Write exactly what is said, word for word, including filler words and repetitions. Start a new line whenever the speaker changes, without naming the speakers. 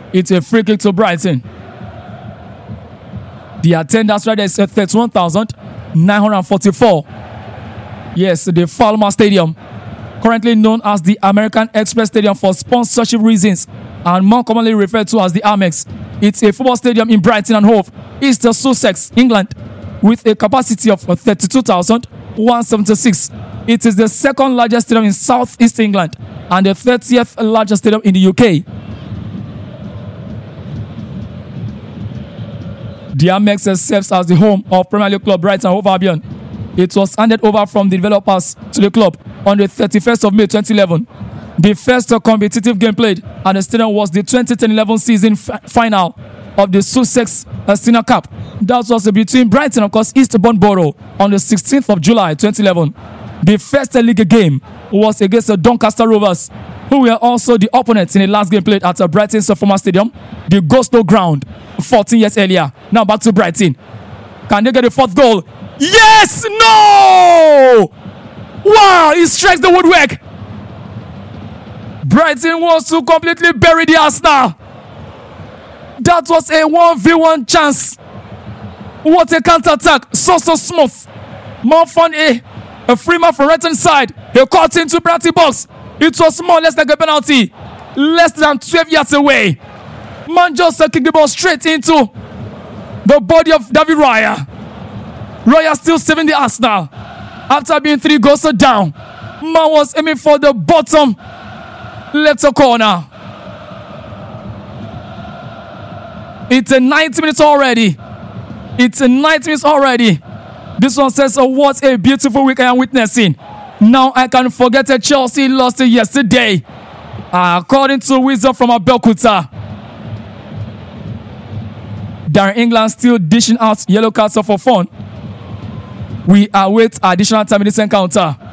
It's a free kick to Brighton. The attendance rate is at thirty-one thousand nine hundred forty-four. Yes, the Falmer Stadium, currently known as the American Express Stadium for sponsorship reasons and more commonly referred to as the Amex. It's a football stadium in Brighton and Hove, East Sussex, England, with a capacity of thirty-two thousand one hundred seventy-six. It is the second largest stadium in South East England and the thirtieth largest stadium in the U K. The Amex serves as the home of Premier League club Brighton and Hove Albion. It was handed over from the developers to the club on the thirty-first of May twenty eleven. The first competitive game played at the stadium was the twenty ten eleven season f- final of the Sussex Senior Cup. That was between Brighton and, of course, Eastbourne Borough on the sixteenth of July twenty eleven. The first league game was against the Doncaster Rovers, who were also the opponents in the last game played at Brighton's former stadium, the Gostow Ground, fourteen years earlier. Now back to Brighton. Can they get the fourth goal? Yes! No! Wow! He strikes the woodwork. Brighton wants to completely bury the Arsenal. That was a one v one chance. What a counter-attack. So, so smooth. More fun, a, a free man from right hand side. He caught into penalty box. It was more or less like a penalty. Less than twelve yards away. Man just uh, kicked the ball straight into the body of David Raya. Raya still saving the Arsenal. After being three goals down, man was aiming for the bottom left corner. It's a ninety minutes already. It's a ninety minutes already. This one says, oh, what a beautiful week I am witnessing. Now I can forget that Chelsea lost yesterday. Uh, according to wisdom from Abeokuta. Darren England still dishing out yellow cards for fun. We await additional time in this encounter.